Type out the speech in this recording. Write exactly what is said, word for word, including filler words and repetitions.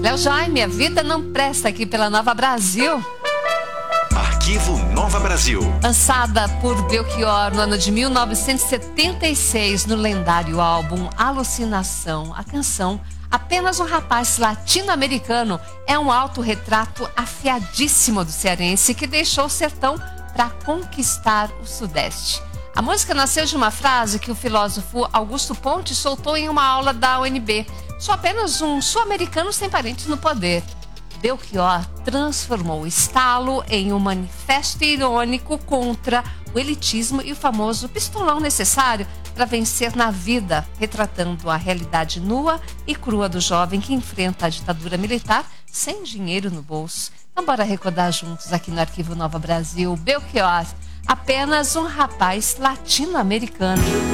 Léo Jaime, a vida não presta, aqui pela Nova Brasil. Arquivo Nova Brasil. Lançada por Belchior no ano de mil novecentos e setenta e seis no lendário álbum Alucinação, a canção Apenas um Rapaz Latino-Americano é um autorretrato afiadíssimo do cearense que deixou o sertão para conquistar o Sudeste. A música nasceu de uma frase que o filósofo Augusto Pontes soltou em uma aula da U N B. Sou apenas um sul-americano sem parentes no poder. Belchior transformou o estalo em um manifesto irônico contra o elitismo e o famoso pistolão necessário para vencer na vida, retratando a realidade nua e crua do jovem que enfrenta a ditadura militar sem dinheiro no bolso. Então bora recordar juntos aqui no Arquivo Nova Brasil, Belchior, apenas um rapaz latino-americano.